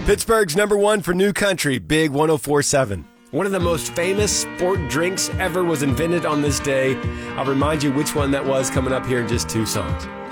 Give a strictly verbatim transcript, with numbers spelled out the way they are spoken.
Pittsburgh's number one for new country, Big one oh four point seven. One of the most famous sport drinks ever was invented on this day. I'll remind you which one that was coming up here in just two songs.